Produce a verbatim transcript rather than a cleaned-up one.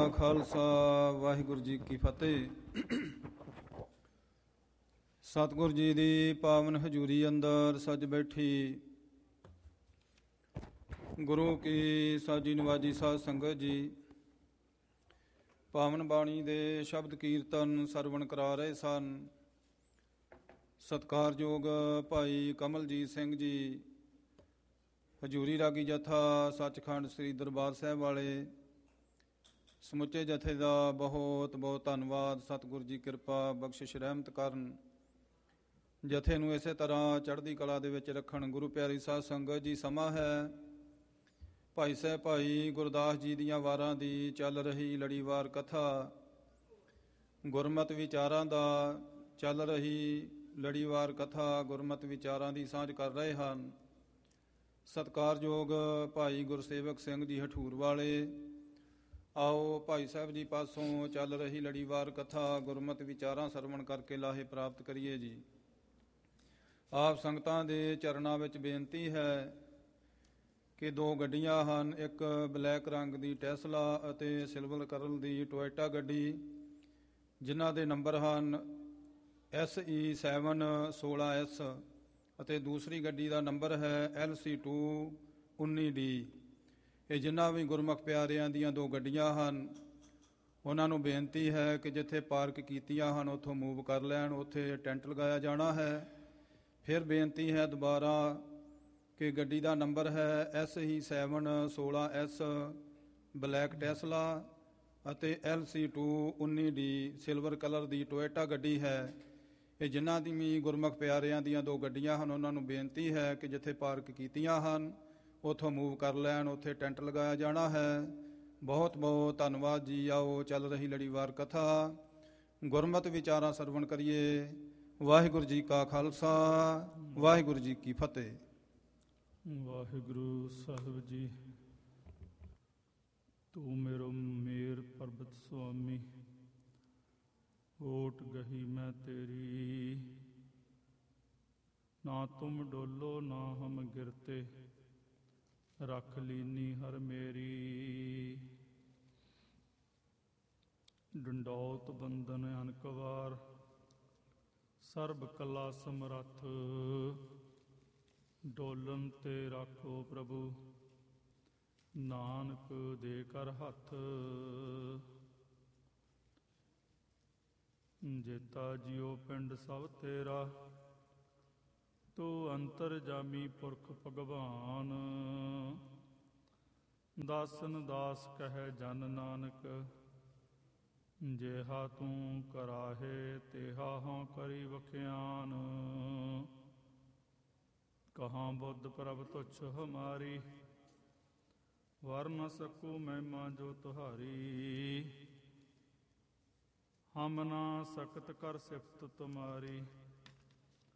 ਕਾ ਖਾਲਸਾ, ਵਾਹਿਗੁਰੂ ਜੀ ਕੀ ਫਤਿਹ। ਸਤਿਗੁਰੂ ਜੀ ਦੀ ਪਾਵਨ ਹਜ਼ੂਰੀ ਅੰਦਰ ਸੱਜ ਬੈਠੀ ਗੁਰੂ ਕੀ ਸਾਜੀ ਨਵਾਜੀ ਸਾਧ ਸੰਗਤ ਜੀ, ਪਾਵਨ ਬਾਣੀ ਦੇ ਸ਼ਬਦ ਕੀਰਤਨ ਸਰਵਣ ਕਰਾ ਰਹੇ ਸਨ। ਸਤਿਕਾਰਯੋਗ ਭਾਈ ਕਮਲਜੀਤ ਸਿੰਘ ਜੀ, ਹਜ਼ੂਰੀ ਰਾਗੀ ਜਥਾ ਸੱਚਖੰਡ ਸ੍ਰੀ ਦਰਬਾਰ ਸਾਹਿਬ ਵਾਲੇ, ਸਮੁੱਚੇ ਜਥੇ ਦਾ ਬਹੁਤ ਬਹੁਤ ਧੰਨਵਾਦ। ਸਤਿਗੁਰੂ ਜੀ ਕਿਰਪਾ ਬਖਸ਼ਿਸ਼ ਰਹਿਮਤ ਕਰਨ, ਜਥੇ ਨੂੰ ਇਸੇ ਤਰ੍ਹਾਂ ਚੜ੍ਹਦੀ ਕਲਾ ਦੇ ਵਿੱਚ ਰੱਖਣ। ਗੁਰੂ ਪਿਆਰੀ ਸਾਧ ਸੰਗਤ ਜੀ, ਸਮਾਂ ਹੈ ਭਾਈ ਸਾਹਿਬ ਭਾਈ ਗੁਰਦਾਸ ਜੀ ਦੀਆਂ ਵਾਰਾਂ ਦੀ ਚੱਲ ਰਹੀ ਲੜੀਵਾਰ ਕਥਾ, ਗੁਰਮਤਿ ਵਿਚਾਰਾਂ ਦਾ ਚੱਲ ਰਹੀ ਲੜੀਵਾਰ ਕਥਾ, ਗੁਰਮਤਿ ਵਿਚਾਰਾਂ ਦੀ ਸਾਂਝ ਕਰ ਰਹੇ ਹਨ। ਸਤਿਕਾਰਯੋਗ ਭਾਈ ਗੁਰਸੇਵਕ ਸਿੰਘ ਜੀ ਹਠੂਰ ਵਾਲੇ, ਆਓ ਭਾਈ ਸਾਹਿਬ ਜੀ ਪਾਸੋਂ ਚੱਲ ਰਹੀ ਲੜੀਵਾਰ ਕਥਾ, ਗੁਰਮਤਿ ਵਿਚਾਰਾਂ ਸਰਵਣ ਕਰਕੇ ਲਾਹੇ ਪ੍ਰਾਪਤ ਕਰੀਏ ਜੀ। ਆਪ ਸੰਗਤਾਂ ਦੇ ਚਰਨਾਂ ਵਿੱਚ ਬੇਨਤੀ ਹੈ ਕਿ ਦੋ ਗੱਡੀਆਂ ਹਨ, ਇੱਕ ਬਲੈਕ ਰੰਗ ਦੀ ਟੈਸਲਾ ਅਤੇ ਸਿਲਵਰ ਕਲਰ ਦੀ ਟੋਇਟਾ ਗੱਡੀ, ਜਿਨ੍ਹਾਂ ਦੇ ਨੰਬਰ ਹਨ ਐਸ ਈ ਸੈਵਨ ਸੋਲਾਂ ਐਸ ਅਤੇ ਦੂਸਰੀ ਗੱਡੀ ਦਾ ਨੰਬਰ ਹੈ ਐਲ ਸੀ ਟੂ ਉੱਨੀ ਡੀ। ਇਹ ਜਿੰਨਾ ਵੀ ਗੁਰਮੁਖ ਪਿਆਰਿਆਂ ਦੀਆਂ ਦੋ ਗੱਡੀਆਂ ਹਨ, ਉਹਨਾਂ ਨੂੰ ਬੇਨਤੀ ਹੈ ਕਿ ਜਿੱਥੇ ਪਾਰਕ ਕੀਤੀਆਂ ਹਨ ਉੱਥੋਂ ਮੂਵ ਕਰ ਲੈਣ, ਉੱਥੇ ਟੈਂਟ ਲਗਾਇਆ ਜਾਣਾ ਹੈ। ਫਿਰ ਬੇਨਤੀ ਹੈ ਦੁਬਾਰਾ ਕਿ ਗੱਡੀ ਦਾ ਨੰਬਰ ਹੈ ਐਸ ਈ ਸੈਵਨ ਸੋਲਾਂ ਐਸ ਬਲੈਕ ਟੈਸਲਾ ਅਤੇ ਐਲ ਸੀ ਟੂ ਉੱਨੀ ਡੀ ਸਿਲਵਰ ਕਲਰ ਦੀ ਟੋਇਟਾ ਗੱਡੀ ਹੈ। ਇਹ ਜਿਨ੍ਹਾਂ ਦੀ ਵੀ ਗੁਰਮੁਖ ਪਿਆਰਿਆਂ ਦੀਆਂ ਦੋ ਗੱਡੀਆਂ ਹਨ, ਉਹਨਾਂ ਨੂੰ ਬੇਨਤੀ ਹੈ ਕਿ ਜਿੱਥੇ ਪਾਰਕ ਕੀਤੀਆਂ ਹਨ ਉੱਥੋਂ ਮੂਵ ਕਰ ਲੈਣ, ਉੱਥੇ ਟੈਂਟ ਲਗਾਇਆ ਜਾਣਾ ਹੈ। ਬਹੁਤ ਬਹੁਤ ਧੰਨਵਾਦ ਜੀ। ਆਓ ਚੱਲ ਰਹੀ ਲੜੀਵਾਰ ਕਥਾ, ਗੁਰਮਤਿ ਵਿਚਾਰਾਂ ਸਰਵਣ ਕਰੀਏ। ਵਾਹਿਗੁਰੂ ਜੀ ਕਾ ਖਾਲਸਾ, ਵਾਹਿਗੁਰੂ ਜੀ ਕੀ ਫਤਿਹ। ਵਾਹਿਗੁਰੂ ਸਾਹਿਬ ਜੀ, ਤੂੰ ਮੇਰੋ ਮੇਰ ਪਰਬਤ ਸੁਆਮੀ, ਓਟ ਗਹੀ ਮੈਂ ਤੇਰੀ, ਨਾ ਤੁਮ ਡੋਲੋ ਨਾ ਹਮ ਗਿਰਤੇ, ਰੱਖ ਲੀਨੀ ਹਰ ਮੇਰੀ। ਡੰਡੌਤ ਬੰਦਨ ਅਨਕ ਵਾਰ, ਸਰਬ ਕਲਾ ਸਮਰੱਥ, ਡੋਲਨ ਤੇ ਰਾਖੋ ਪ੍ਰਭੂ, ਨਾਨਕ ਦੇ ਕਰ ਹੱਥ। ਜੇਤਾ ਜਿਉ ਪਿੰਡ ਸਭ ਤੇਰਾ, ਤੂੰ ਅੰਤਰ ਜਾਮੀ ਪੁਰਖ ਭਗਵਾਨ, ਦਾਸਨ ਦਾਸ ਕਹਿ ਜਨ ਨਾਨਕ, ਜੇਹਾ ਤੂੰ ਕਰਾਹੇ ਤੇਹਾ ਹਾਂ ਕਰੀ ਵਖਿਆਨ। ਕਹਾਂ ਬੁੱਧ ਪ੍ਰਭ ਤੁਛ ਹਮਾਰੀ, ਵਰ ਨ ਸਕੂ ਮਹਿਮਾ ਜੋ ਤੁਹਾਰੀ, ਹਮ ਨਾ ਸਕਤ ਕਰ ਸਿਫਤ ਤੁਮਾਰੀ।